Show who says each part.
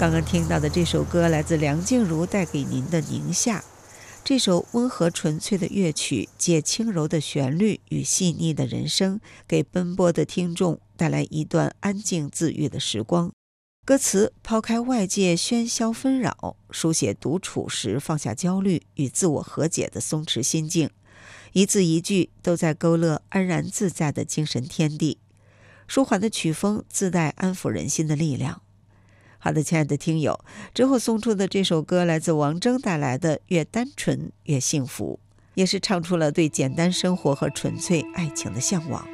Speaker 1: 刚刚听到的这首歌来自梁静茹带给您的《宁夏》。这首温和纯粹的乐曲，借轻柔的旋律与细腻的人声，给奔波的听众带来一段安静自愈的时光。歌词抛开外界喧嚣纷扰，书写独处时放下焦虑与自我和解的松弛心境，一字一句都在勾勒安然自在的精神天地。舒缓的曲风自带安抚人心的力量。好的，亲爱的听友，之后送出的这首歌来自王铮带来的《越单纯越幸福》，也是唱出了对简单生活和纯粹爱情的向往。